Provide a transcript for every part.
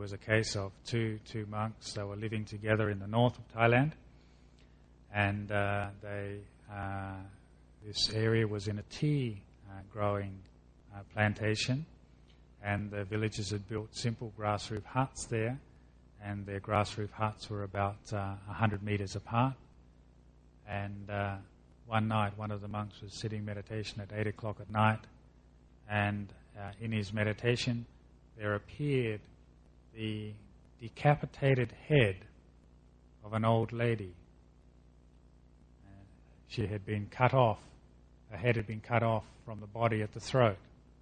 was a case of two monks. They were living together in the north of Thailand, and this area was in a tea growing plantation, and the villagers had built simple grass roof huts there, and their grass roof huts were about 100 meters apart. And one night, one of the monks was sitting meditation at 8 o'clock at night, and in his meditation there appeared the decapitated head of an old lady. She had been cut off. Her head had been cut off from the body at the throat,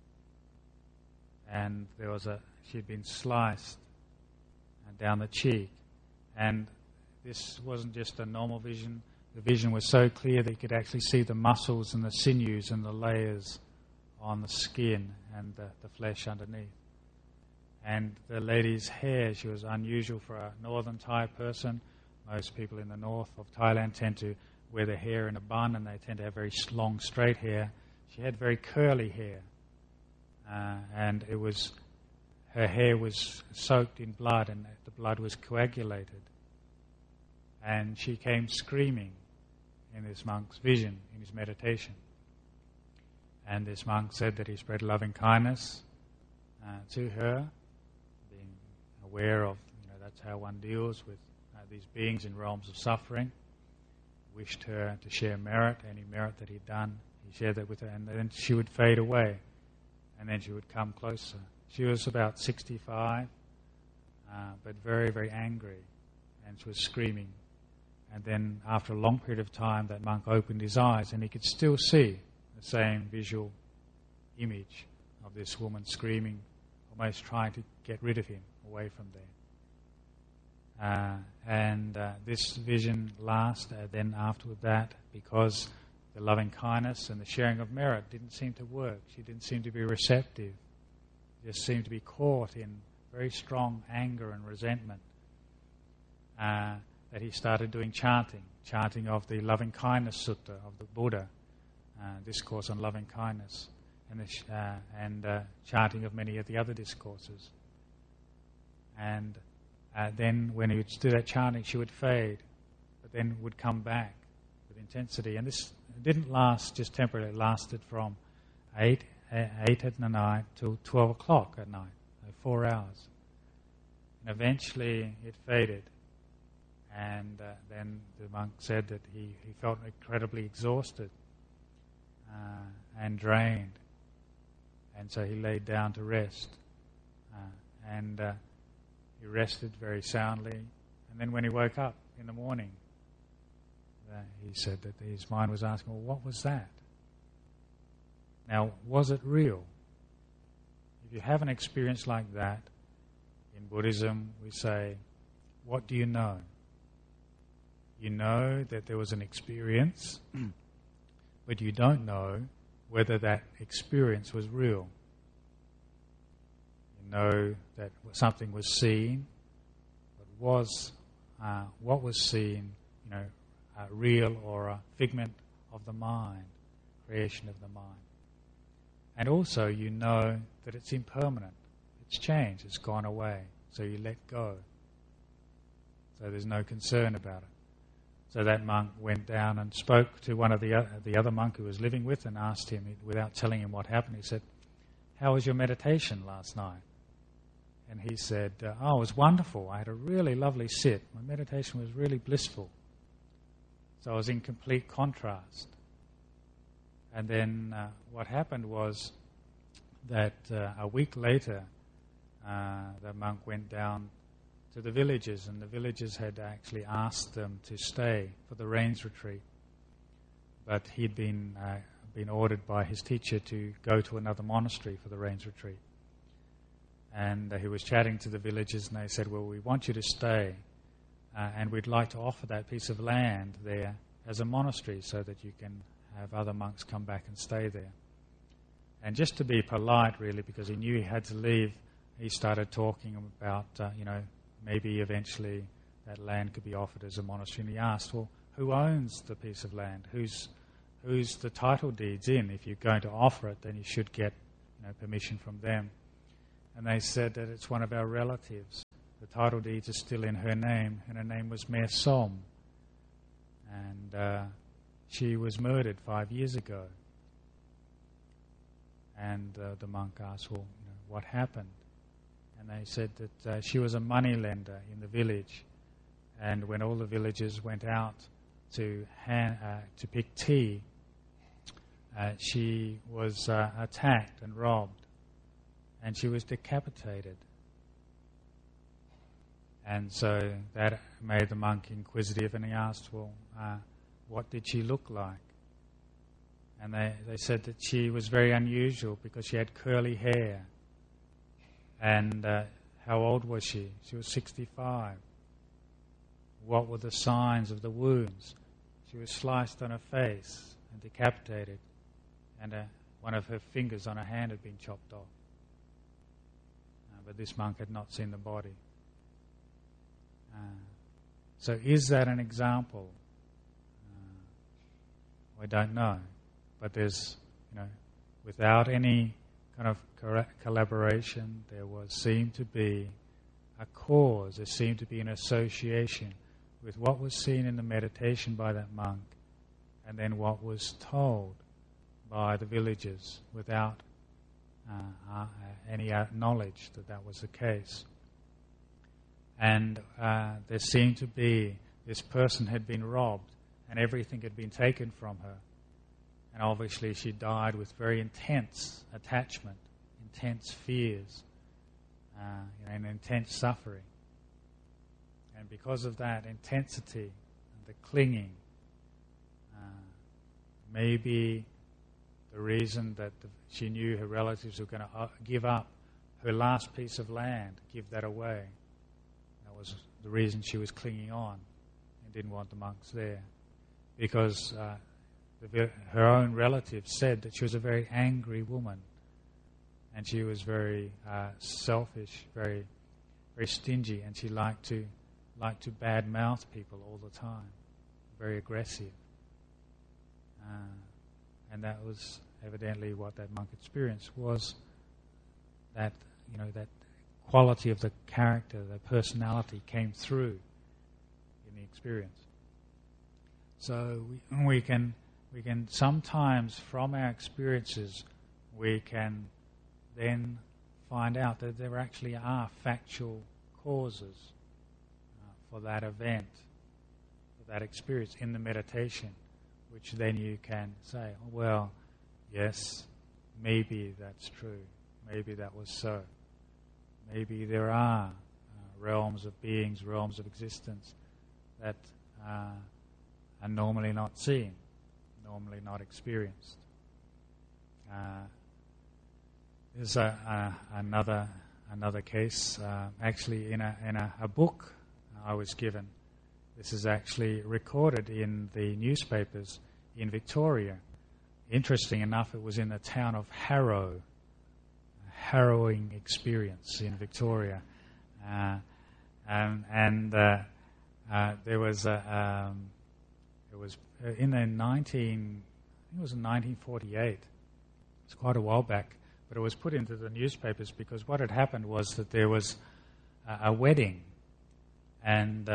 and she had been sliced down the cheek. And this wasn't just a normal vision. The vision was so clear that you could actually see the muscles and the sinews and the layers on the skin and the flesh underneath. And the lady's hair, she was unusual for a northern Thai person. Most people in the north of Thailand tend to wear their hair in a bun, and they tend to have very long, straight hair. She had very curly hair, and her hair was soaked in blood, and the blood was coagulated. And she came screaming in this monk's vision, in his meditation. And this monk said that he spread loving kindness to her, being aware of, that's how one deals with these beings in realms of suffering. Wished her to share merit, any merit that he'd done. He shared that with her, and then she would fade away, and then she would come closer. She was about 65, but very, very angry, and she was screaming. And then after a long period of time, that monk opened his eyes, and he could still see the same visual image of this woman screaming, almost trying to get rid of him away from there. This vision lasted then after that, because the loving kindness and the sharing of merit didn't seem to work. She didn't seem to be receptive. Just seemed to be caught in very strong anger and resentment. That he started doing chanting of the Loving Kindness Sutta of the Buddha, discourse on loving kindness, and chanting of many of the other discourses. And then when he would do that chanting, she would fade, but then would come back with intensity. And this didn't last just temporarily. It lasted from 8 at night till 12 o'clock at night, 4 hours. And eventually it faded. And then the monk said that he felt incredibly exhausted and drained. And so he laid down to rest. He rested very soundly. And then when he woke up in the morning, he said that his mind was asking, well, what was that? Now, was it real? If you have an experience like that, in Buddhism we say, what do you know? You know that there was an experience, but you don't know whether that experience was real. You know that something was seen, but what was seen, real or a figment of the mind, creation of the mind. And also you know that it's impermanent, it's changed, it's gone away, so you let go. So there's no concern about it. So that monk went down and spoke to one of the other monk who was living with, and asked him, without telling him what happened, he said, how was your meditation last night? And he said, it was wonderful. I had a really lovely sit. My meditation was really blissful. So I was in complete contrast. And then what happened was that a week later, the monk went down to the villagers, and the villagers had actually asked them to stay for the rains retreat. But he'd been ordered by his teacher to go to another monastery for the rains retreat. And he was chatting to the villagers, and they said, well, we want you to stay, and we'd like to offer that piece of land there as a monastery so that you can have other monks come back and stay there. And just to be polite, really, because he knew he had to leave, he started talking about, maybe eventually that land could be offered as a monastery. And he asked, well, who owns the piece of land? Who's the title deeds in? If you're going to offer it, then you should get permission from them. And they said that it's one of our relatives. the title deeds are still in her name, and her name was Mare Som. And she was murdered 5 years ago. And the monk asked, well, what happened? And they said that she was a money lender in the village, and when all the villagers went out to pick tea, she was attacked and robbed, and she was decapitated. And so that made the monk inquisitive, and he asked, well, what did she look like? And they said that she was very unusual because she had curly hair. And how old was she? She was 65. What were the signs of the wounds? She was sliced on her face and decapitated, and one of her fingers on her hand had been chopped off. But this monk had not seen the body. So is that an example? We don't know. But there's, without any kind of collaboration, there seemed to be a cause, there seemed to be an association with what was seen in the meditation by that monk and then what was told by the villagers without any knowledge that that was the case. And there seemed to be, this person had been robbed and everything had been taken from her. And obviously she died with very intense attachment, intense fears, and intense suffering. And because of that intensity and the clinging, maybe the reason that she knew her relatives were going to give up her last piece of land, give that away. That was the reason she was clinging on and didn't want the monks there. Because her own relatives said that she was a very angry woman, and she was very selfish, very, very stingy, and she liked to bad-mouth people all the time, very aggressive. And that was evidently what that monk experienced, was that, that quality of the character, the personality came through in the experience. So we can sometimes, from our experiences, we can then find out that there actually are factual causes for that event, for that experience in the meditation, which then you can say, oh, well, yes, maybe that's true. Maybe that was so. Maybe there are realms of beings, realms of existence that are normally not seen, normally not experienced. There's another case, actually in a book I was given. This is actually recorded in the newspapers in Victoria. Interesting enough, it was in the town of Harrow. A harrowing experience in Victoria, and there was it was in the 1948. It's quite a while back, but it was put into the newspapers because what had happened was that there was a wedding, and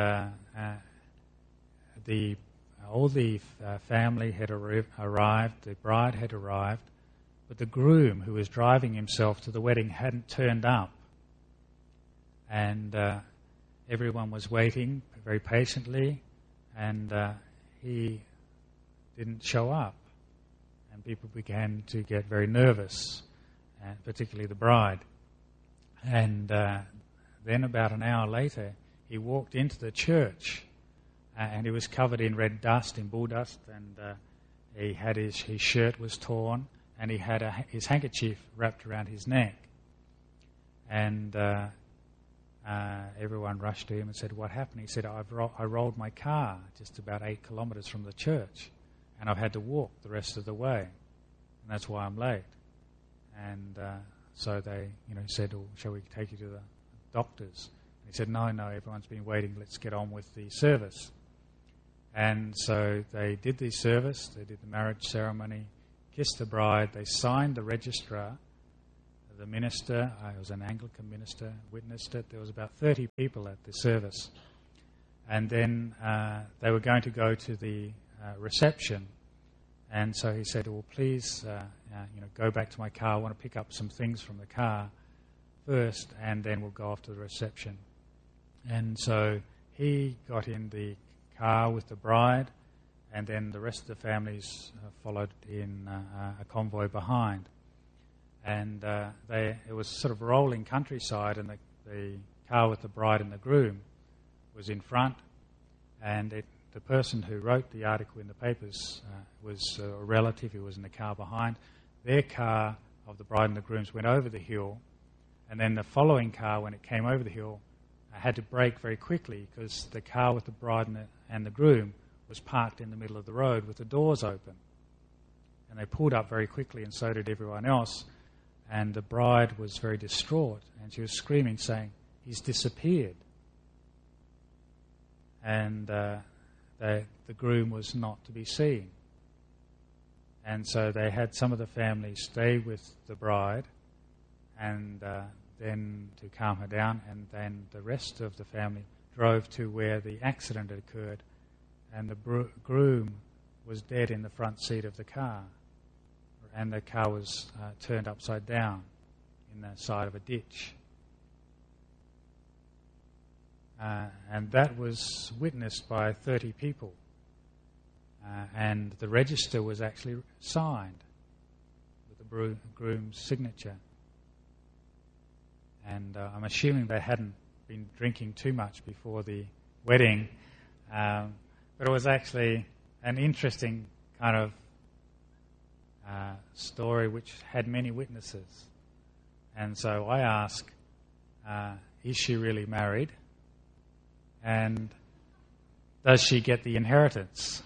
all the family had arrived, the bride had arrived, but the groom, who was driving himself to the wedding, hadn't turned up. And everyone was waiting very patiently, and he didn't show up. And people began to get very nervous, particularly the bride. And then about an hour later, he walked into the church, and he was covered in red dust, in bull dust, and he had his shirt was torn, and he had his handkerchief wrapped around his neck. And everyone rushed to him and said, what happened? He said, I rolled my car just about 8 kilometers from the church, and I've had to walk the rest of the way, and that's why I'm late. And so they said, oh, shall we take you to the doctors? And he said, no, everyone's been waiting, let's get on with the service. And so they did the service, they did the marriage ceremony, kissed the bride, they signed the registrar the minister, I was an Anglican minister, witnessed it. There was about 30 people at the service. And then they were going to go to the reception. And so he said, well, please, go back to my car. I want to pick up some things from the car first, and then we'll go off to the reception. And so he got in the car with the bride, and then the rest of the families followed in a convoy behind. And it was sort of rolling countryside, and the car with the bride and the groom was in front, and the person who wrote the article in the papers was a relative who was in the car behind. Their car of the bride and the grooms went over the hill, and then the following car, when it came over the hill, had to brake very quickly because the car with the bride and the groom was parked in the middle of the road with the doors open. And they pulled up very quickly, and so did everyone else. And the bride was very distraught, and she was screaming, saying, "He's disappeared." And the groom was not to be seen. And so they had some of the family stay with the bride and then to calm her down, and then the rest of the family drove to where the accident had occurred, and the groom was dead in the front seat of the car, and the car was turned upside down in the side of a ditch. And that was witnessed by 30 people. And the register was actually signed with the groom's signature. And I'm assuming they hadn't been drinking too much before the wedding. But it was actually an interesting kind of story which had many witnesses. And so I ask, is she really married? And does she get the inheritance?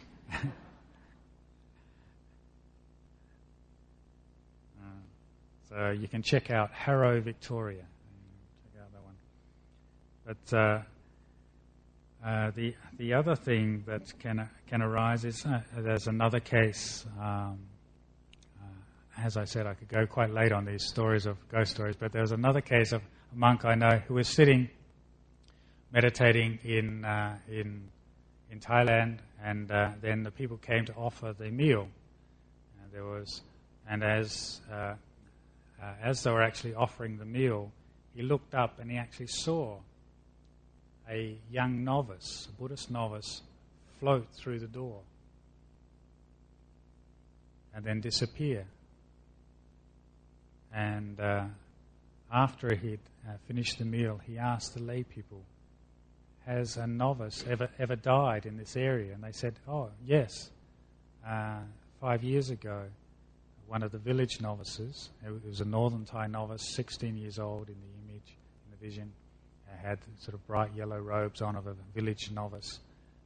So you can check out Harrow, Victoria. Check out that one. But the other thing that can arise is there's another case. As I said, I could go quite late on these stories of ghost stories, but there was another case of a monk I know who was sitting meditating in Thailand, and then the people came to offer the meal. And as they were actually offering the meal, he looked up and he actually saw a young novice, a Buddhist novice, float through the door and then disappear. And after he'd finished the meal, he asked the lay people, "Has a novice ever died in this area?" And they said, "Oh, yes. 5 years ago, one of the village novices, it was a Northern Thai novice, 16 years old in the image, in the vision, had sort of bright yellow robes on of a village novice.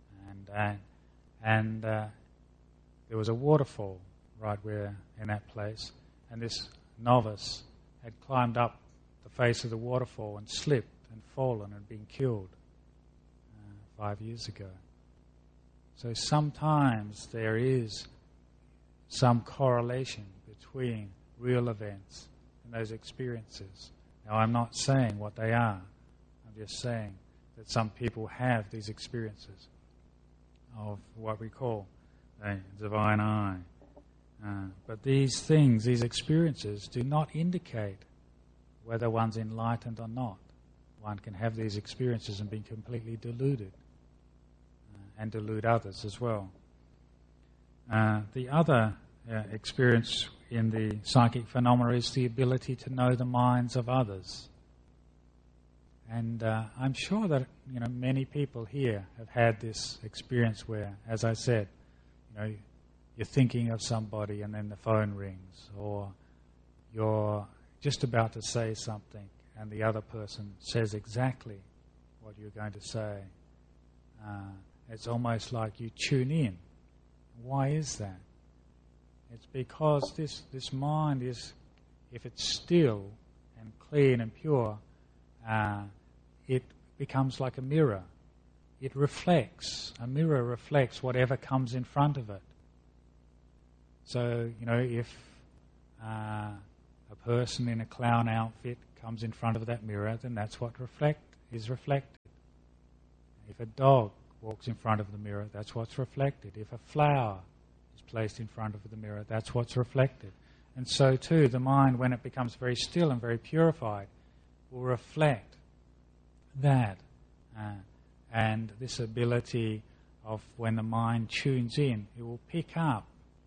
And there was a waterfall right where in that place, and this novice had climbed up the face of the waterfall and slipped and fallen and been killed 5 years ago." So sometimes there is some correlation between real events and those experiences. Now, I'm not saying what they are. I'm just saying that some people have these experiences of what we call a divine eye. But these things, these experiences, do not indicate whether one's enlightened or not. One can have these experiences and be completely deluded and delude others as well. The other experience in the psychic phenomena is the ability to know the minds of others. And I'm sure that many people here have had this experience where, as I said, you're thinking of somebody and then the phone rings, or you're just about to say something and the other person says exactly what you're going to say. It's almost like you tune in. Why is that? It's because this mind is, if it's still and clean and pure, it becomes like a mirror. It reflects. A mirror reflects whatever comes in front of it. So, if a person in a clown outfit comes in front of that mirror, then that's what is reflected. If a dog walks in front of the mirror, that's what's reflected. If a flower is placed in front of the mirror, that's what's reflected. And so too, the mind, when it becomes very still and very purified, will reflect that. And this ability of when the mind tunes in, it will pick up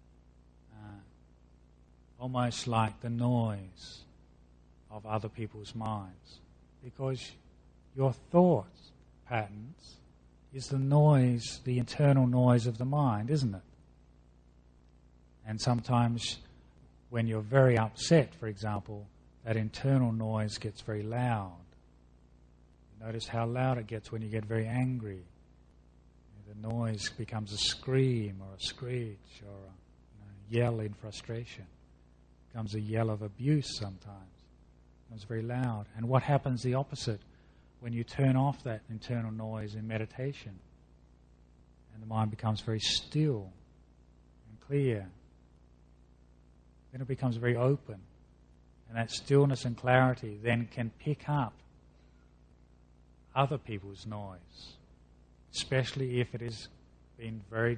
almost like the noise of other people's minds. Because your thoughts patterns is the noise, the internal noise of the mind, isn't it? And sometimes when you're very upset, for example, that internal noise gets very loud. You notice how loud it gets when you get very angry. The noise becomes a scream or a screech or a yell in frustration. It becomes a yell of abuse sometimes. It becomes very loud. And what happens the opposite when you turn off that internal noise in meditation? And the mind becomes very still and clear. Then it becomes very open. And that stillness and clarity then can pick up other people's noise, especially if it has been very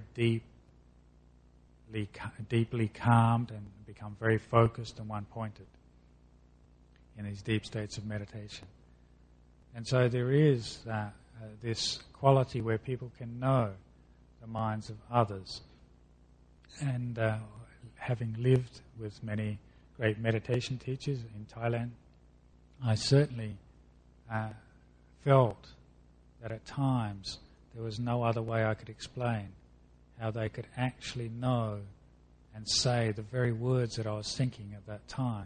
deeply calmed and become very focused and one-pointed in these deep states of meditation. And so there is this quality where people can know the minds of others. And having lived with many great meditation teachers in Thailand, I certainly felt that at times there was no other way I could explain how they could actually know and say the very words that I was thinking at that time.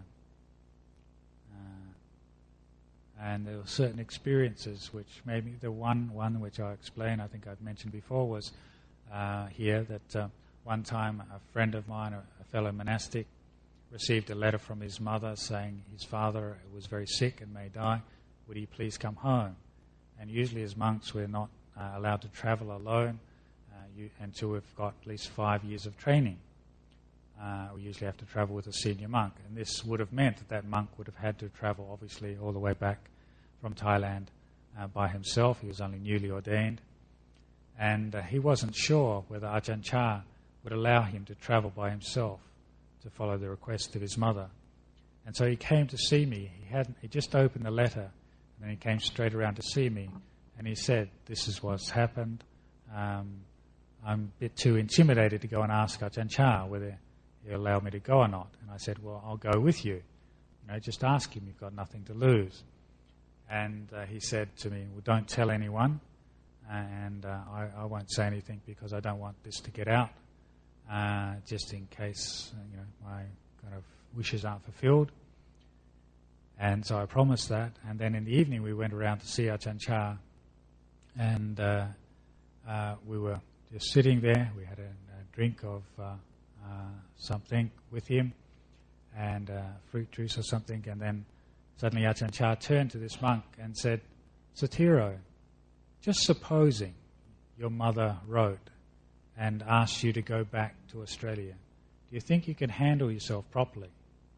And there were certain experiences which maybe the one which I explained, I think I've mentioned before, was here that one time a friend of mine, a fellow monastic, received a letter from his mother saying his father was very sick and may die. Would he please come home? And usually as monks we're not allowed to travel alone until we've got at least 5 years of training. We usually have to travel with a senior monk. And this would have meant that monk would have had to travel, obviously, all the way back from Thailand by himself. He was only newly ordained. And he wasn't sure whether Ajahn Chah would allow him to travel by himself to follow the request of his mother. And so he came to see me. He just opened the letter, and then he came straight around to see me. And he said, "This is what's happened. I'm a bit too intimidated to go and ask Ajahn Chah whether he'll allow me to go or not." And I said, "Well, I'll go with you. Just ask him. You've got nothing to lose." And he said to me, "Well, don't tell anyone." And I won't say anything because I don't want this to get out, just in case my kind of wishes aren't fulfilled. And so I promised that. And then in the evening we went around to see Ajahn Chah, and we were just sitting there. We had a drink of something with him, and fruit juice or something, and then suddenly Ajahn Chah turned to this monk and said, "Satiro, just supposing your mother wrote and asked you to go back to Australia, do you think you can handle yourself properly?"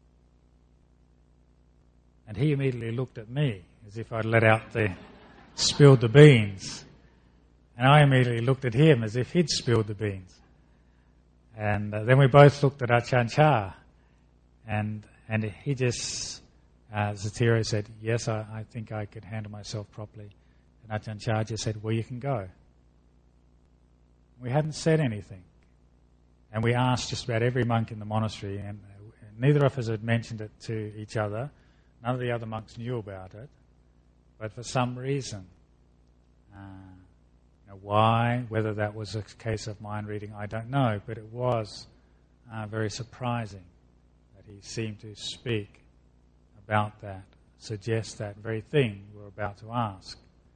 And he immediately looked at me as if I'd spilled the beans. And I immediately looked at him as if he'd spilled the beans. And then we both looked at Ajahn Chah, and he just, Satiro said, "Yes, I think I could handle myself properly." And Ajahn Chah just said, "Well, you can go." We hadn't said anything. And we asked just about every monk in the monastery, and neither of us had mentioned it to each other. None of the other monks knew about it. But for some reason, why, whether that was a case of mind reading, I don't know, but it was very surprising that he seemed to speak about that, suggest that very thing we're about to ask,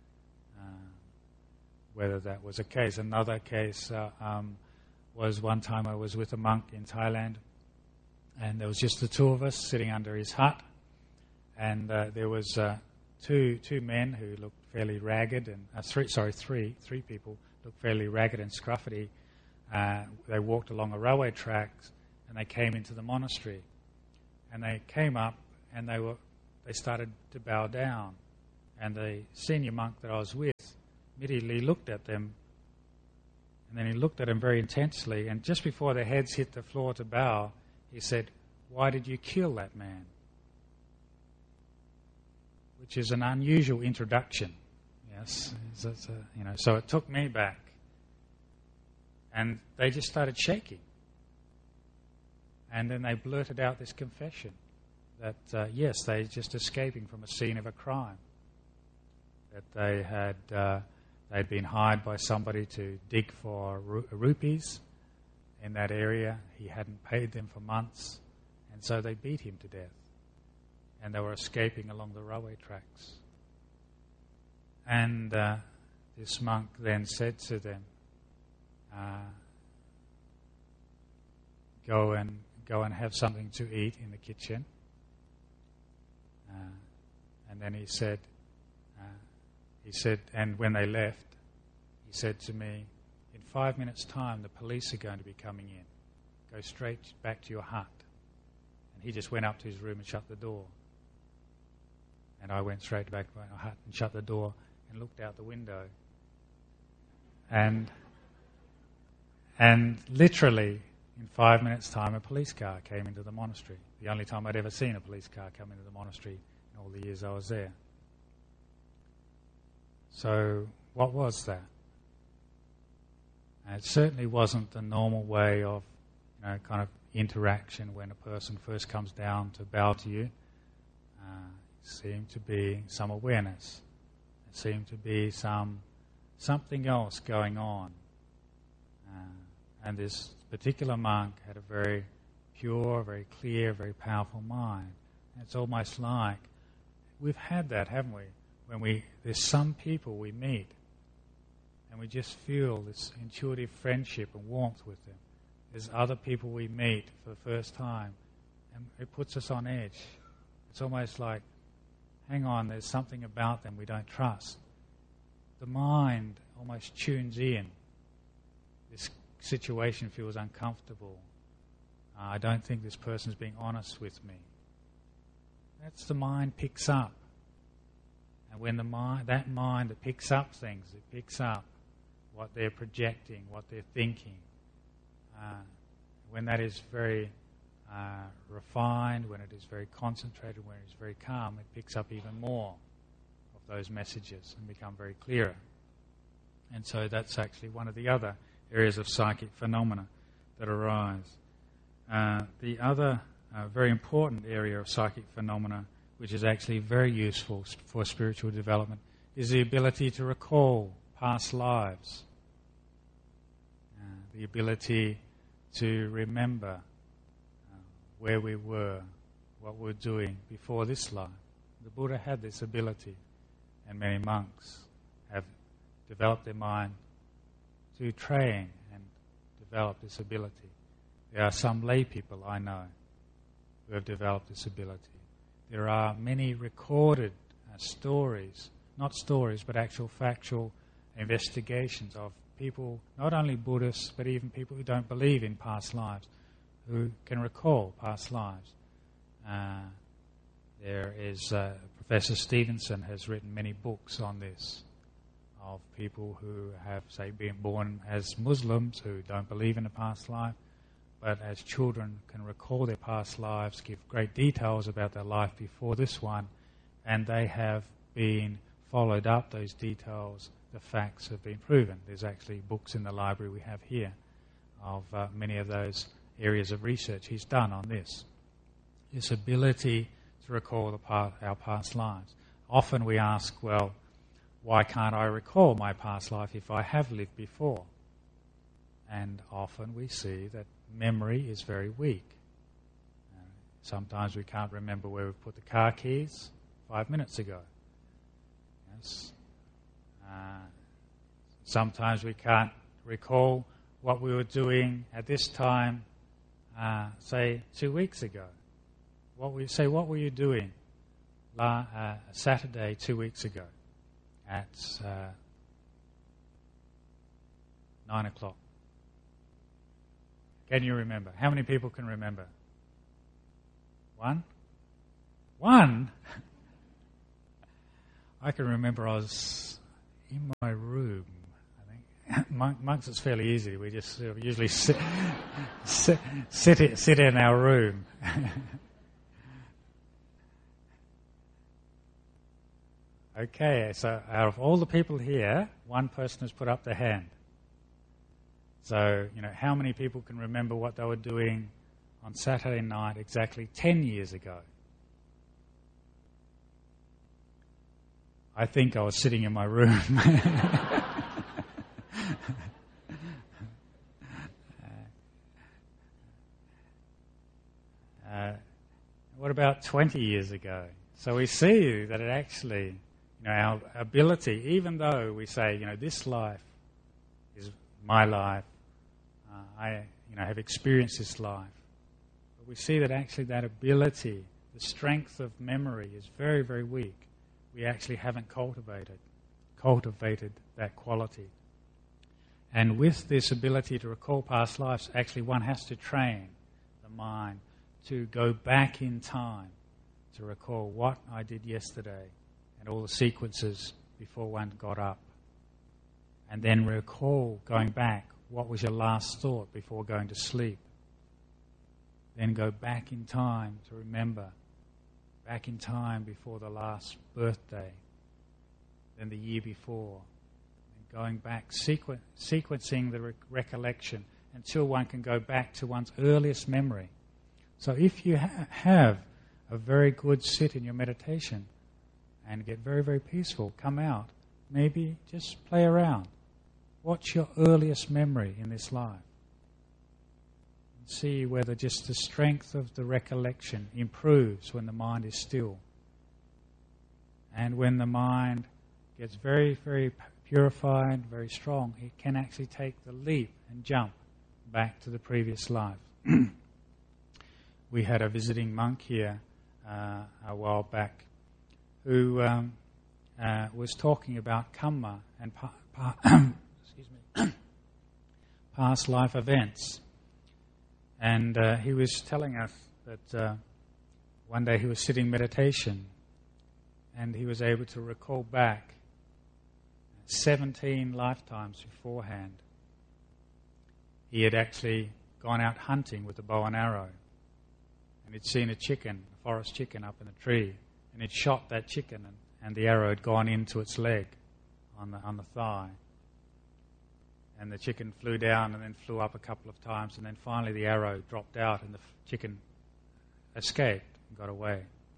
whether that was a case. Another case was one time I was with a monk in Thailand, and there was just the two of us sitting under his hut, and there was two men who looked fairly ragged, and three people looked fairly ragged and scruffy. They walked along a railway tracks, and they came into the monastery. and they came up and they started to bow down. And the senior monk that I was with immediately looked at them, and then he looked at them very intensely, and just before their heads hit the floor to bow, he said, "Why did you kill that man?" Which is an unusual introduction. Yes, so it took me back. And they just started shaking. And then they blurted out this confession that, yes, they're just escaping from a scene of a crime. That they'd been hired by somebody to dig for rupees in that area. He hadn't paid them for months, and so they beat him to death. And they were escaping along the railway tracks. And this monk then said to them, go and have something to eat in the kitchen. And then he said, and when they left, he said to me, "In 5 minutes' time, the police are going to be coming in. Go straight back to your hut." And he just went up to his room and shut the door. And I went straight back to my hut and shut the door and looked out the window. And literally, in 5 minutes' time, a police car came into the monastery. The only time I'd ever seen a police car come into the monastery in all the years I was there. So, what was that? And it certainly wasn't the normal way of, kind of interaction when a person first comes down to bow to you. It seemed to be some awareness. It seemed to be something else going on. And this particular monk had a very pure, very clear, very powerful mind. And it's almost like we've had that, haven't we? When there's some people we meet and we just feel this intuitive friendship and warmth with them. There's other people we meet for the first time and it puts us on edge. It's almost like, hang on, there's something about them we don't trust. The mind almost tunes in. This situation feels uncomfortable. I don't think this person's being honest with me. That's the mind picks up. And when that mind that picks up things, it picks up what they're projecting, what they're thinking. When that is very refined, when it is very concentrated, when it is very calm, it picks up even more of those messages and become very clearer. And so that's actually one of the other areas of psychic phenomena that arise. The other very important area of psychic phenomena, which is actually very useful for spiritual development, is the ability to recall past lives. The ability to remember where we were, what we were doing before this life. The Buddha had this ability, and many monks have developed their mind to train and develop this ability. There are some lay people I know who have developed this ability. There are many recorded stories, not stories, but actual factual investigations of people, not only Buddhists, but even people who don't believe in past lives, who can recall past lives. There is Professor Stevenson has written many books on this, of people who have, say, been born as Muslims who don't believe in a past life, but as children can recall their past lives, give great details about their life before this one, and they have been followed up, those details, the facts have been proven. There's actually books in the library we have here of many of those areas of research he's done on this. This ability to recall our past lives. Often we ask, well, why can't I recall my past life if I have lived before? And often we see that memory is very weak. Sometimes we can't remember where we put the car keys 5 minutes ago. Yes. Sometimes we can't recall what we were doing at this time, say 2 weeks ago. What were you doing Saturday 2 weeks ago at 9 o'clock? Can you remember? How many people can remember? One? I can remember I was in my room. I think monks, it's fairly easy. We just sort of usually sit in our room. Okay, so out of all the people here, one person has put up their hand. So, how many people can remember what they were doing on Saturday night exactly 10 years ago? I think I was sitting in my room. What about 20 years ago? So we see that it actually, our ability, even though we say, this life is my life, I have experienced this life, but we see that actually that ability, the strength of memory is very, very weak. We actually haven't cultivated that quality. And with this ability to recall past lives, actually one has to train the mind to go back in time to recall what I did yesterday and all the sequences before one got up. And then recall, going back, what was your last thought before going to sleep. Then go back in time to remember, back in time before the last birthday, then the year before, and going back, sequencing the recollection until one can go back to one's earliest memory. So if you have a very good sit in your meditation and get very, very peaceful, come out, maybe just play around. What's your earliest memory in this life? And see whether just the strength of the recollection improves when the mind is still. And when the mind gets very, very purified, very strong, it can actually take the leap and jump back to the previous life. We had a visiting monk here a while back who was talking about karma and past life events. And he was telling us that one day he was sitting meditation and he was able to recall back 17 lifetimes beforehand. He had actually gone out hunting with a bow and arrow, and he'd seen a chicken, a forest chicken up in a tree, and he'd shot that chicken, and the arrow had gone into its leg on the thigh. And the chicken flew down and then flew up a couple of times, and then finally the arrow dropped out and the chicken escaped and got away.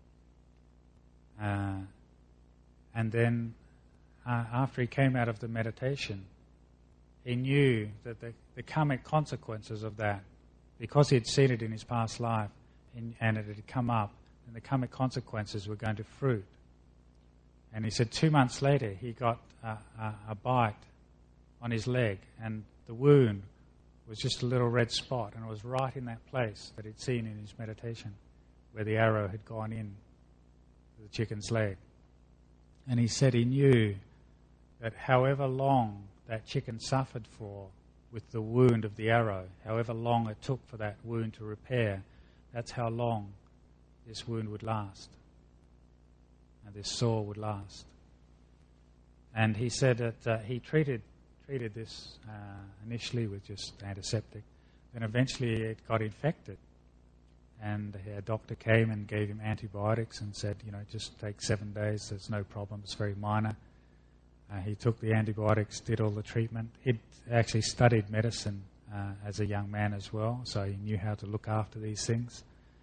And then after he came out of the meditation, he knew that the karmic consequences of that, because he had seen it in his past life and it had come up, and the karmic consequences were going to fruit. And he said 2 months later he got a bite on his leg, and the wound was just a little red spot, and it was right in that place that he'd seen in his meditation where the arrow had gone in to the chicken's leg. And he said he knew that however long that chicken suffered for with the wound of the arrow, however long it took for that wound to repair, that's how long this wound would last and this sore would last. And he said that he treated this initially with just antiseptic. Then eventually it got infected. And a doctor came and gave him antibiotics and said, just take 7 days, there's no problem, it's very minor. He took the antibiotics, did all the treatment. He'd actually studied medicine as a young man as well, so he knew how to look after these things.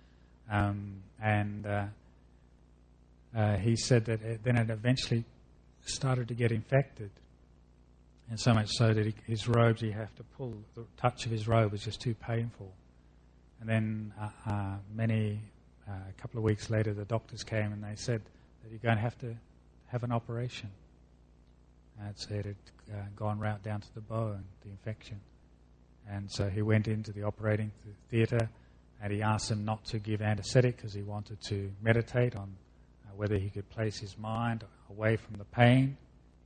He said that then it eventually started to get infected. And so much so that his robes, he had to pull, the touch of his robe was just too painful. And then a couple of weeks later, the doctors came and they said that you're going to have an operation. It had gone right down to the bone, the infection. And so he went into the operating theatre and he asked them not to give anesthetic because he wanted to meditate on whether he could place his mind away from the pain.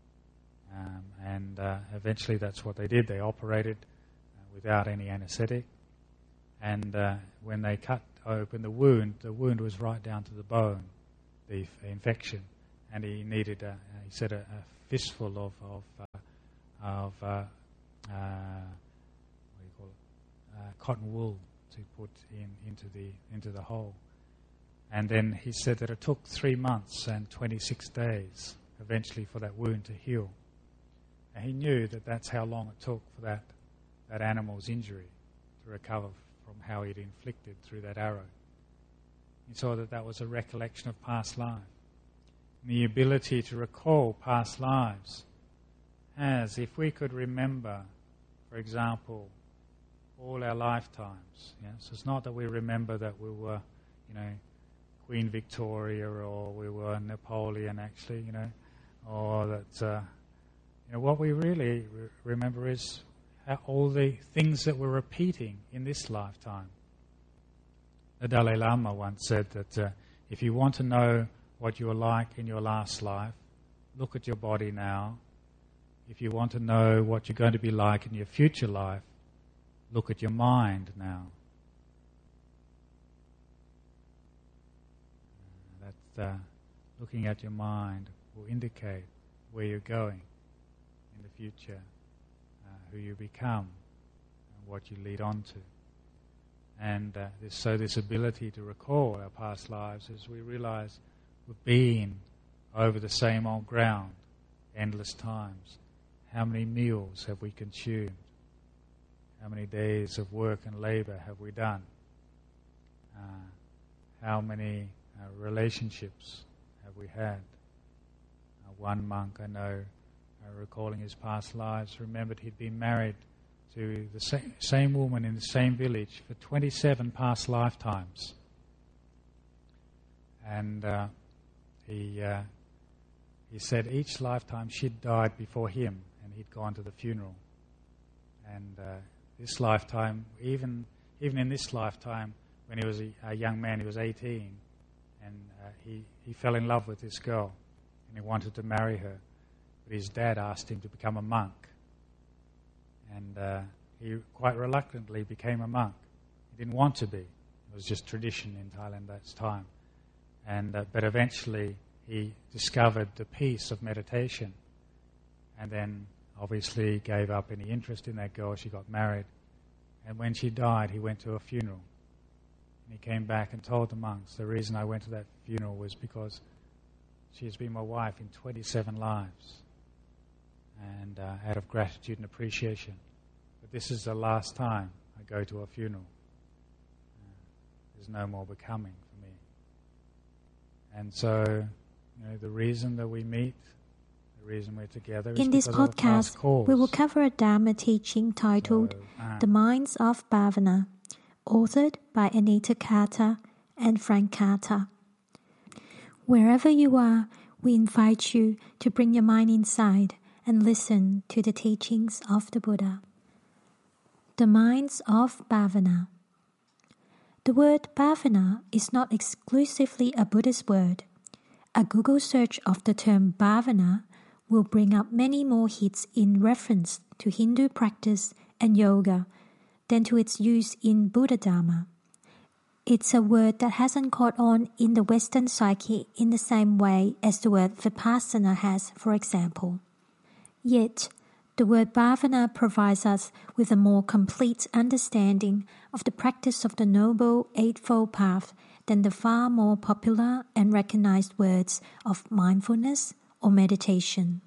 Eventually that's what they did. They operated without any anesthetic. And when they cut open the wound was right down to the bone, the infection, and he needed, he said, a fistful of what do you call it, cotton wool to put into the hole. And then he said that it took 3 months and 26 days eventually for that wound to heal. And he knew that that's how long it took for that animal's injury to recover from how he'd inflicted through that arrow. He saw that was a recollection of past life. And the ability to recall past lives, as if we could remember, for example, all our lifetimes. Yeah? So it's not that we remember that we were, Queen Victoria, or we were Napoleon, actually, or that, what we really remember is all the things that we're repeating in this lifetime. The Dalai Lama once said that if you want to know what you were like in your last life, look at your body now. If you want to know what you're going to be like in your future life, look at your mind now. Looking at your mind will indicate where you're going in the future, who you become, and what you lead on to. And this ability to recall our past lives, as we realize we've been over the same old ground endless times. How many meals have we consumed? How many days of work and labor have we done? How many relationships have we had? One monk I know, recalling his past lives, remembered he'd been married to the same woman in the same village for 27 past lifetimes. And he said each lifetime she'd died before him and he'd gone to the funeral. And this lifetime, even in this lifetime, when he was a young man, he was 18, and he fell in love with this girl and he wanted to marry her. But his dad asked him to become a monk. And he quite reluctantly became a monk. He didn't want to be. It was just tradition in Thailand at that time. And but eventually he discovered the peace of meditation. And then obviously gave up any interest in that girl. She got married. And when she died, he went to a funeral. And he came back and told the monks, the reason I went to that funeral was because she has been my wife in 27 lives. And out of gratitude and appreciation. But this is the last time I go to a funeral. There's no more becoming for me. And so, the reason that we meet, the reason we're together is in this because podcast, of a cause. we will cover a Dharma teaching titled The Minds of Bhavana, authored by Anita Carter and Frank Carter. Wherever you are, we invite you to bring your mind inside and listen to the teachings of the Buddha. The Minds of Bhavana. The word Bhavana is not exclusively a Buddhist word. A Google search of the term Bhavana will bring up many more hits in reference to Hindu practice and yoga than to its use in Buddha Dharma. It's a word that hasn't caught on in the Western psyche in the same way as the word Vipassana has, for example. Yet, the word Bhavana provides us with a more complete understanding of the practice of the Noble Eightfold Path than the far more popular and recognized words of mindfulness or meditation.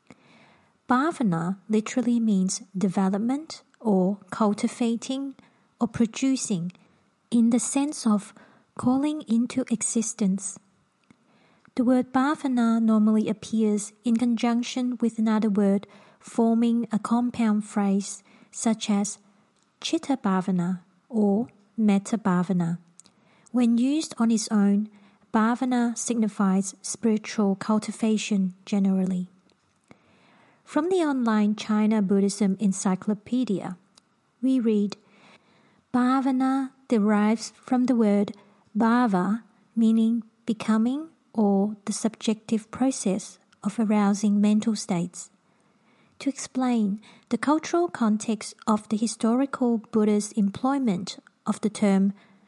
Bhavana literally means development or cultivating or producing in the sense of calling into existence. The word Bhavana normally appears in conjunction with another word forming a compound phrase such as Chitta Bhavana or Metta Bhavana. When used on its own, Bhavana signifies spiritual cultivation generally. From the online China Buddhism Encyclopedia, we read, Bhavana derives from the word bhava, meaning becoming or the subjective process of arousing mental states. To explain the cultural context of the historical Buddha's employment of the term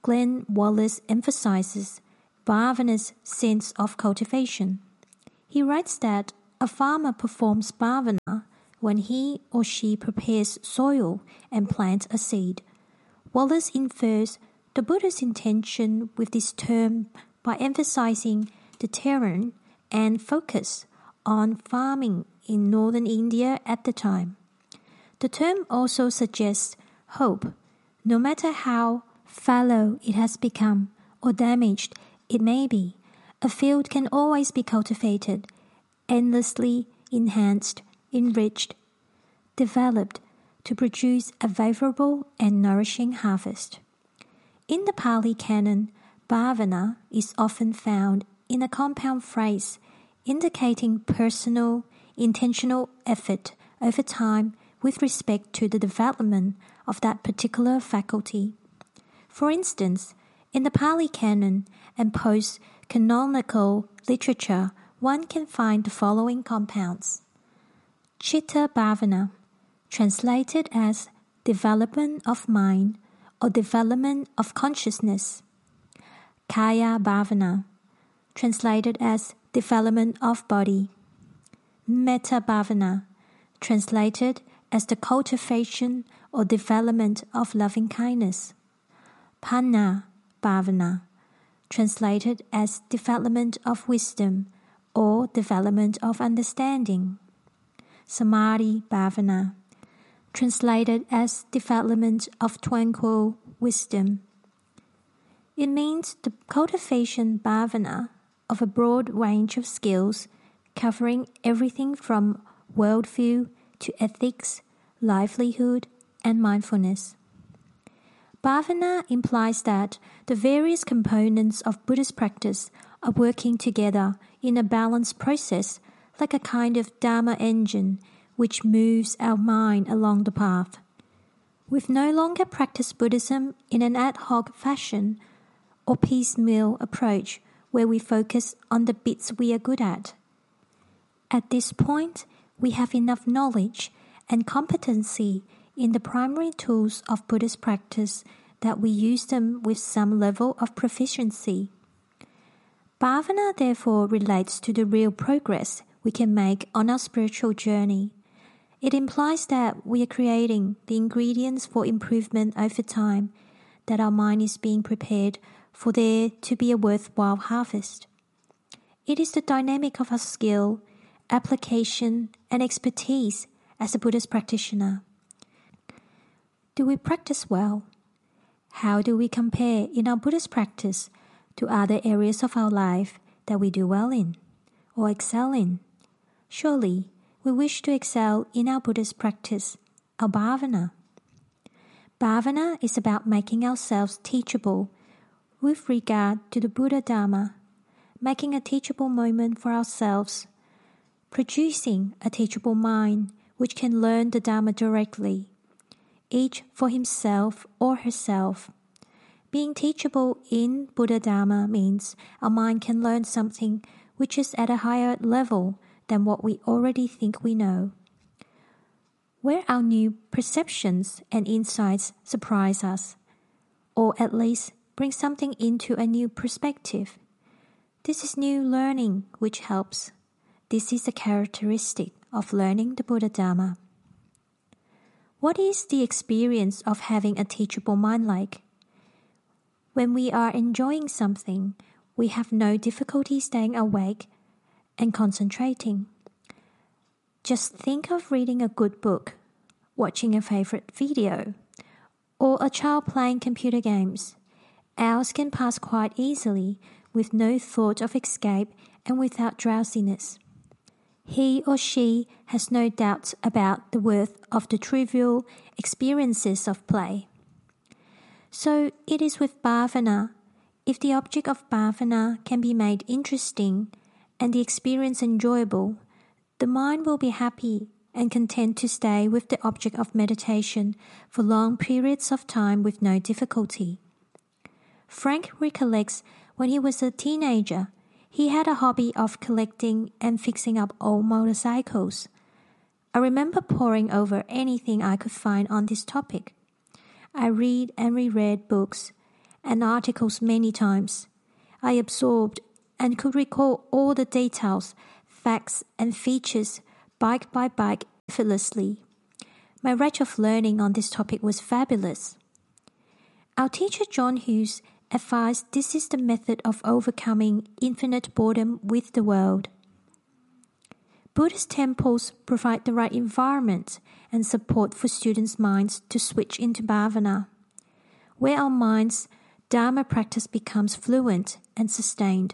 Glenn Wallace emphasizes bhavana's sense of cultivation. He writes that a farmer performs bhavana when he or she prepares soil and plants a seed. Wallace infers the Buddha's intention with this term by emphasizing the terrain and focus on farming in northern India at the time. The term also suggests hope. No matter how fallow it has become or damaged it may be, a field can always be cultivated, endlessly enhanced, enriched, developed to produce a favorable and nourishing harvest. In the Pali Canon, bhavana is often found in a compound phrase indicating personal, intentional effort over time with respect to the development of that particular faculty. For instance, in the Pali Canon and post-canonical literature, one can find the following compounds. Chitta bhavana, translated as development of mind or development of consciousness. Kaya bhavana, translated as development of body. Metta bhavana, translated as the cultivation or development of loving kindness. Panna bhavana, translated as development of wisdom or development of understanding. Samadhi bhavana, translated as development of tranquil wisdom. It means the cultivation bhavana of a broad range of skills covering everything from worldview to ethics, livelihood, and mindfulness. Bhavana implies that the various components of Buddhist practice are working together in a balanced process like a kind of Dharma engine which moves our mind along the path. We no longer practice Buddhism in an ad hoc fashion or piecemeal approach where we focus on the bits we are good at. At this point, we have enough knowledge and competency in the primary tools of Buddhist practice that we use them with some level of proficiency. Bhavana therefore relates to the real progress we can make on our spiritual journey. It implies that we are creating the ingredients for improvement over time, that our mind is being prepared for there to be a worthwhile harvest. It is the dynamic of our skill, application, and expertise as a Buddhist practitioner. Do we practice well? How do we compare in our Buddhist practice to other areas of our life that we do well in or excel in? Surely, we wish to excel in our Buddhist practice, our bhavana. Bhavana is about making ourselves teachable with regard to the Buddha Dharma, making a teachable moment for ourselves, producing a teachable mind which can learn the Dharma directly, each for himself or herself. Being teachable in Buddha Dharma means our mind can learn something which is at a higher level than what we already think we know. Where our new perceptions and insights surprise us, or at least bring something into a new perspective. This is new learning which helps. This is a characteristic of learning the Buddha Dharma. What is the experience of having a teachable mind like? When we are enjoying something, we have no difficulty staying awake and concentrating. Just think of reading a good book, watching a favorite video, or a child playing computer games. Hours can pass quite easily with no thought of escape and without drowsiness. He or she has no doubts about the worth of the trivial experiences of play. So it is with bhavana. If the object of bhavana can be made interesting and the experience enjoyable, the mind will be happy and content to stay with the object of meditation for long periods of time with no difficulty. Frank recollects when he was a teenager, he had a hobby of collecting and fixing up old motorcycles. I remember poring over anything I could find on this topic. I read and reread books and articles many times. I absorbed and could recall all the details, facts, and features bike by bike effortlessly. My rate of learning on this topic was fabulous. Our teacher John Hughes advised this is the method of overcoming infinite boredom with the world. Buddhist temples provide the right environment and support for students' minds to switch into bhavana, where our minds' Dharma practice becomes fluent and sustained.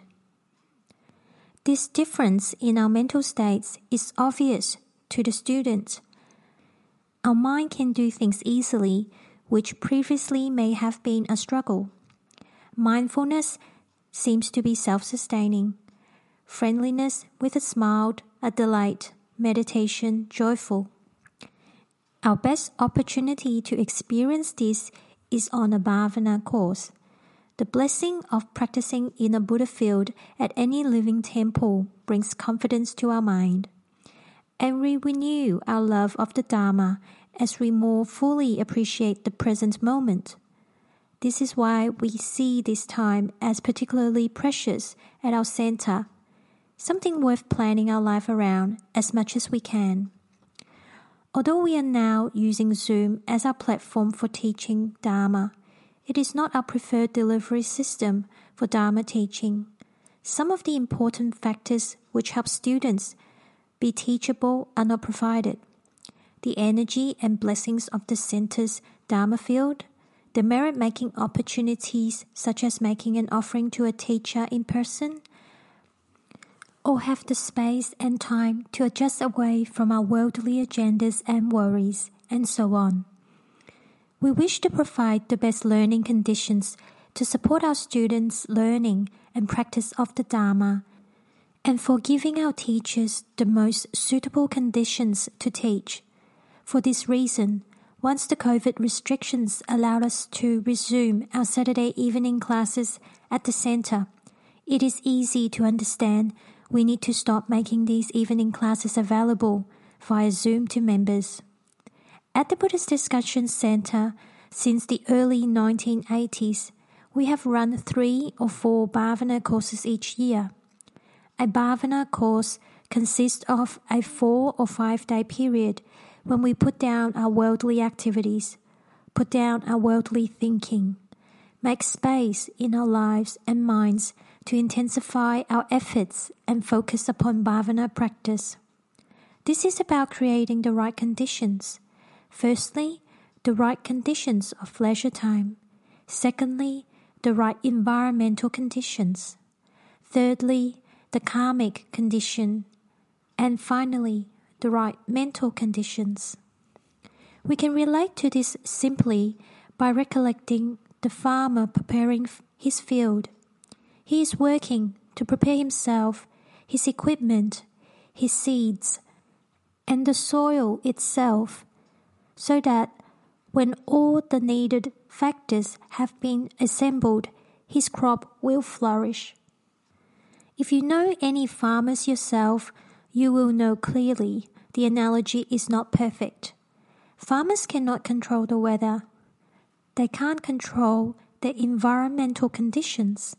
This difference in our mental states is obvious to the student. Our mind can do things easily, which previously may have been a struggle. Mindfulness seems to be self-sustaining. Friendliness with a smile, a delight, meditation, joyful. Our best opportunity to experience this is on a bhavana course. The blessing of practicing in a Buddha field at any living temple brings confidence to our mind, and we renew our love of the Dharma as we more fully appreciate the present moment. This is why we see this time as particularly precious at our center, something worth planning our life around as much as we can. Although we are now using Zoom as our platform for teaching Dharma, it is not our preferred delivery system for Dharma teaching. Some of the important factors which help students be teachable are not provided. The energy and blessings of the center's Dharma field, the merit-making opportunities such as making an offering to a teacher in person, or have the space and time to adjust away from our worldly agendas and worries, and so on. We wish to provide the best learning conditions to support our students' learning and practice of the Dharma, and for giving our teachers the most suitable conditions to teach. For this reason, once the COVID restrictions allowed us to resume our Saturday evening classes at the center, it is easy to understand we need to stop making these evening classes available via Zoom to members. At the Buddhist Discussion Center, since the early 1980s, we have run 3 or 4 Bhavana courses each year. A Bhavana course consists of a 4 or 5 day period when we put down our worldly activities, put down our worldly thinking, make space in our lives and minds to intensify our efforts and focus upon Bhavana practice. This is about creating the right conditions. Firstly, the right conditions of leisure time. Secondly, the right environmental conditions. Thirdly, the karmic condition. And finally, the right mental conditions. We can relate to this simply by recollecting the farmer preparing his field. He is working to prepare himself, his equipment, his seeds, and the soil itself, so that when all the needed factors have been assembled, his crop will flourish. If you know any farmers yourself, you will know clearly the analogy is not perfect. Farmers cannot control the weather. They can't control the environmental conditions.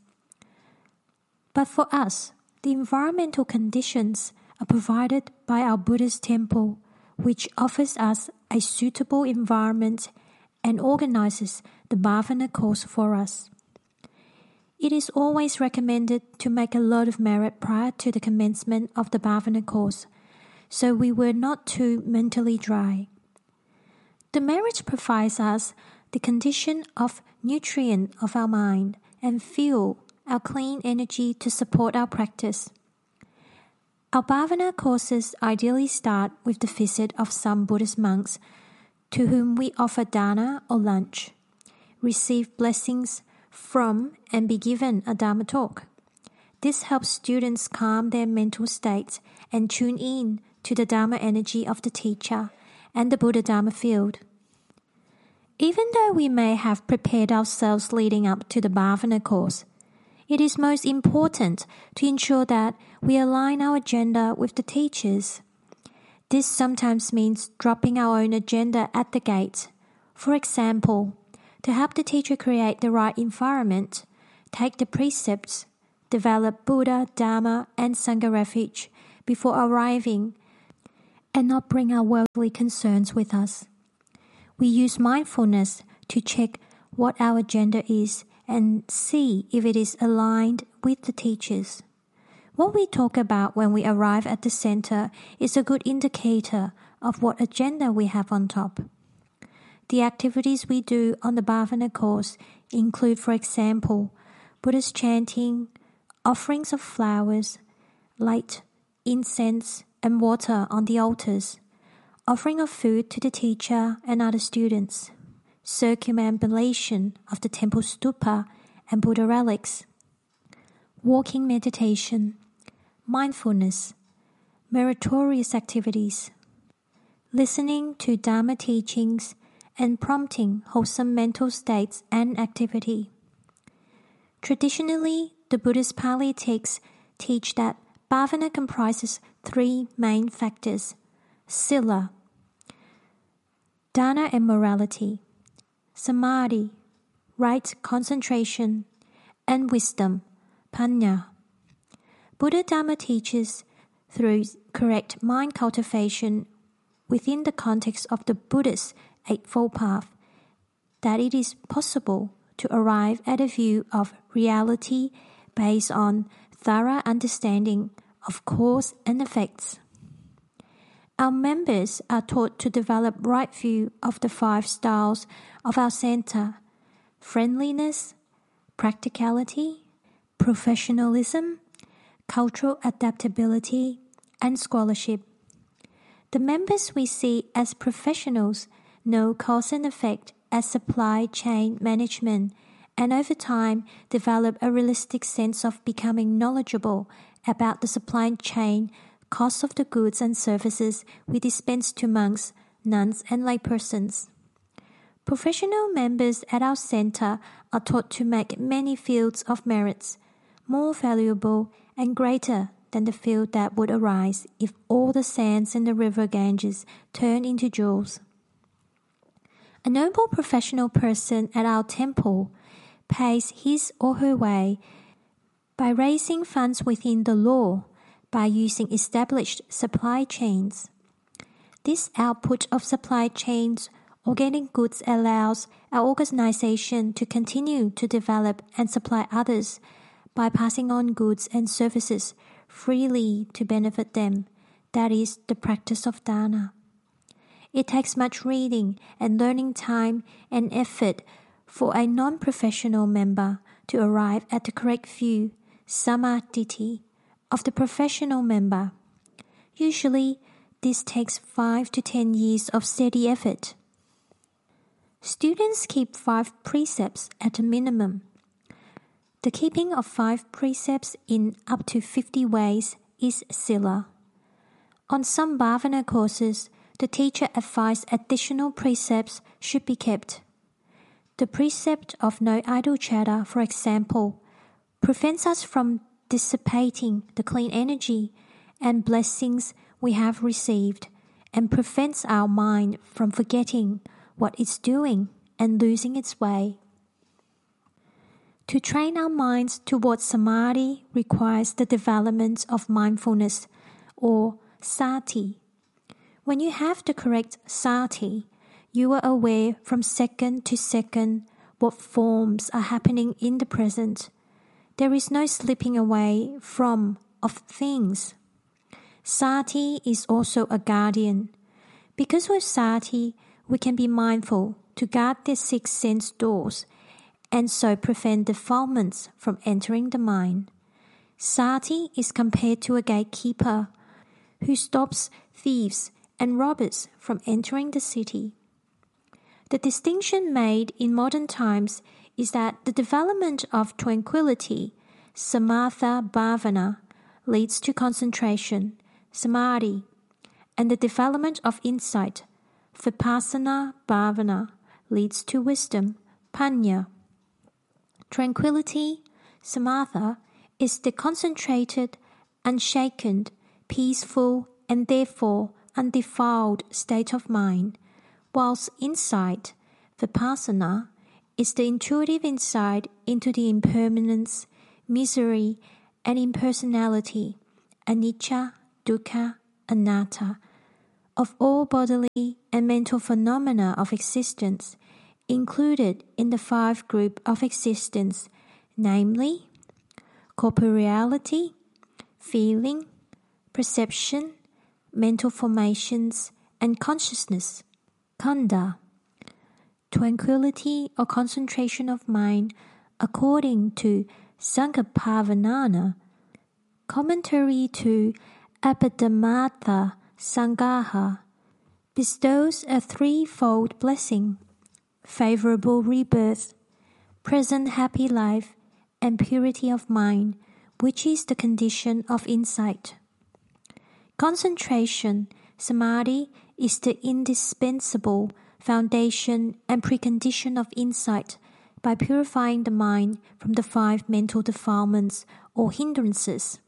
But for us, the environmental conditions are provided by our Buddhist temple, which offers us a suitable environment and organizes the Bhavana course for us. It is always recommended to make a lot of merit prior to the commencement of the Bhavana course, so we were not too mentally dry. The merit provides us the condition of nutrient of our mind and fuel our clean energy to support our practice. Our Bhavana courses ideally start with the visit of some Buddhist monks to whom we offer dana or lunch, receive blessings from and be given a Dharma talk. This helps students calm their mental states and tune in to the Dharma energy of the teacher and the Buddha Dharma field. Even though we may have prepared ourselves leading up to the Bhavana course, it is most important to ensure that we align our agenda with the teachers. This sometimes means dropping our own agenda at the gate. For example, To help the teacher create the right environment, take the precepts, develop Buddha, Dharma, and Sangha refuge before arriving, and not bring our worldly concerns with us. We use mindfulness to check what our agenda is and see if it is aligned with the teachers. What we talk about when we arrive at the center is a good indicator of what agenda we have on top. The activities we do on the Bhavana course include, for example, Buddhist chanting, offerings of flowers, light, incense, and water on the altars, offering of food to the teacher and other students, circumambulation of the temple stupa and Buddha relics, walking meditation, mindfulness, meritorious activities, listening to Dharma teachings, and prompting wholesome mental states and activity. Traditionally, the Buddhist Pali texts teach that Bhavana comprises 3 main factors: Sila, Dana and morality, Samadhi, right concentration, and wisdom, Panya. Buddha Dharma teaches through correct mind cultivation within the context of the Buddhist Eightfold Path that it is possible to arrive at a view of reality based on thorough understanding of cause and effects. Our members are taught to develop right view of the 5 styles of our center: friendliness, practicality, professionalism, cultural adaptability, and scholarship. The members we see as professionals know cause and effect as supply chain management, and over time develop a realistic sense of becoming knowledgeable about the supply chain cost of the goods and services we dispense to monks, nuns, and laypersons. Professional members at our center are taught to make many fields of merits more valuable and greater than the field that would arise if all the sands in the river Ganges turned into jewels. A noble professional person at our temple pays his or her way by raising funds within the law, by using established supply chains. This output of supply chains or getting goods allows our organization to continue to develop and supply others by passing on goods and services freely to benefit them. That is the practice of dana. It takes much reading and learning time and effort for a non-professional member to arrive at the correct view, samadhi, of the professional member. Usually, this takes 5 to 10 years of steady effort. Students keep 5 precepts at a minimum. The keeping of 5 precepts in up to 50 ways is sila. On some Bhavana courses, the teacher advised additional precepts should be kept. The precept of no idle chatter, for example, prevents us from dissipating the clean energy and blessings we have received, and prevents our mind from forgetting what it's doing and losing its way. To train our minds towards samadhi requires the development of mindfulness or sati. When you have the correct sati, you are aware from second to second what forms are happening in the present. There is no slipping away from of things. Sati is also a guardian. Because with sati, we can be mindful to guard the 6 sense doors and so prevent defilements from entering the mind. Sati is compared to a gatekeeper who stops thieves and robbers from entering the city. The distinction made in modern times is that the development of tranquility, samatha bhavana, leads to concentration, samadhi, and the development of insight, vipassana bhavana, leads to wisdom, panya. Tranquility, samatha, is the concentrated, unshaken, peaceful, and therefore undefiled state of mind, whilst insight, vipassana, is the intuitive insight into the impermanence, misery, and impersonality, anicca, dukkha, anatta, of all bodily and mental phenomena of existence, included in the 5 groups of existence, namely corporeality, feeling, perception, mental formations, and consciousness. Khandha, tranquility or concentration of mind according to Sankhappavannana, commentary to Abhidhammattha Sangaha, bestows a 3-fold blessing: favorable rebirth, present happy life, and purity of mind, which is the condition of insight. Concentration, samadhi, is the indispensable foundation and precondition of insight by purifying the mind from the 5 mental defilements or hindrances,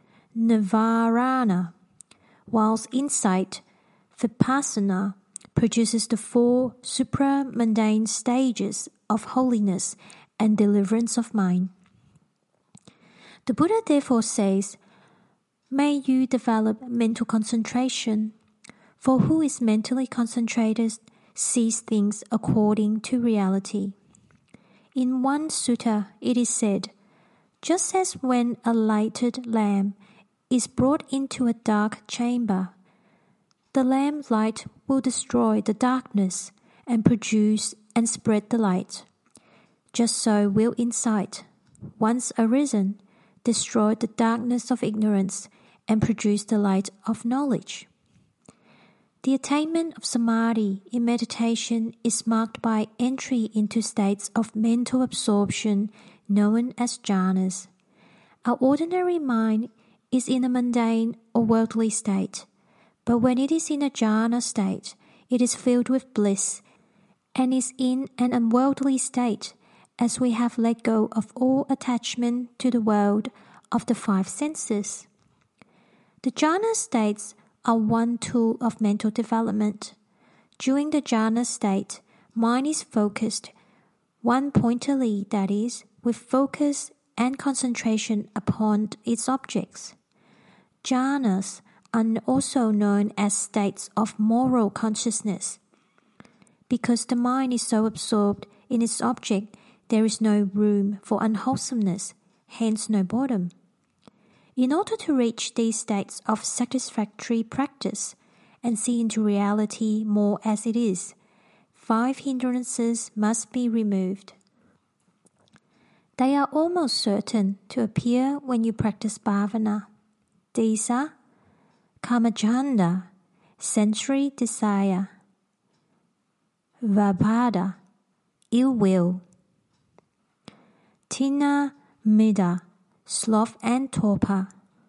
nivarana, whilst insight, vipassana, produces the 4 supramundane stages of holiness and deliverance of mind. The Buddha therefore says, "May you develop mental concentration, for who is mentally concentrated sees things according to reality." In one sutta it is said, "Just as when a lighted lamp is brought into a dark chamber, the lamp light will destroy the darkness and produce and spread the light. Just so will insight, once arisen, destroy the darkness of ignorance and produce the light of knowledge." The attainment of samadhi in meditation is marked by entry into states of mental absorption known as jhanas. Our ordinary mind is in a mundane or worldly state, but when it is in a jhana state, it is filled with bliss and is in an unworldly state, as we have let go of all attachment to the world of the 5 senses. The jhana states are one tool of mental development. During the jhana state, mind is focused one-pointedly, that is, with focus and concentration upon its objects. Jhanas are also known as states of moral consciousness. Because the mind is so absorbed in its object, there is no room for unwholesomeness, hence no boredom. In order to reach these states of satisfactory practice and see into reality more as it is, 5 hindrances must be removed. They are almost certain to appear when you practice bhavana. These are kamacchanda, sensory desire; vyapada, ill will; tina middha, sloth and torpor;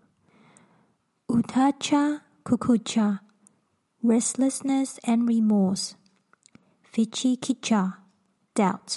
uddhacca kukucca, restlessness and remorse; vicikicca, doubt.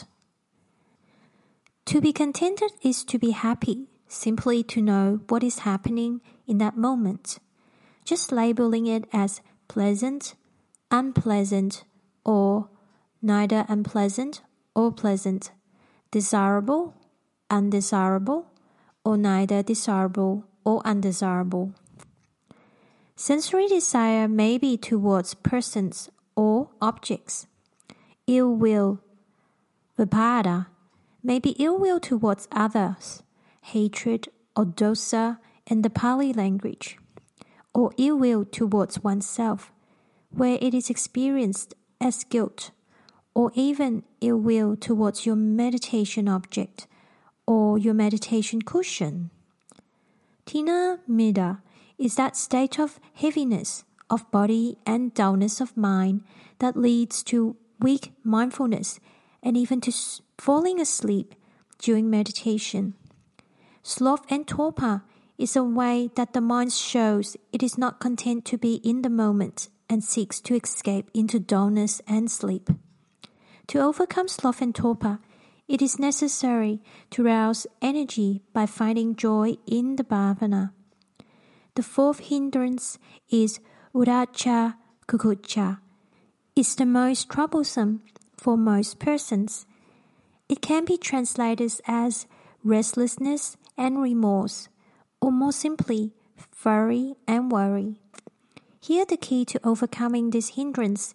To be contented is to be happy, simply to know what is happening in that moment, just labeling it as pleasant, unpleasant, or neither unpleasant or pleasant, desirable, undesirable, or neither desirable or undesirable. Sensory desire may be towards persons or objects. Ill will, vyapada, may be ill will towards others, hatred or dosa in the Pali language, or ill will towards oneself, where it is experienced as guilt, or even ill will towards your meditation object or your meditation cushion. Tina middha is that state of heaviness of body and dullness of mind that leads to weak mindfulness and even to falling asleep during meditation. Sloth and torpor is a way that the mind shows it is not content to be in the moment and seeks to escape into dullness and sleep. To overcome sloth and torpor, it is necessary to rouse energy by finding joy in the bhavana. The 4th hindrance is uddhacca kukucca. It's the most troublesome for most persons, It can be translated as restlessness and remorse, or more simply, fury and worry. Here the key to overcoming this hindrance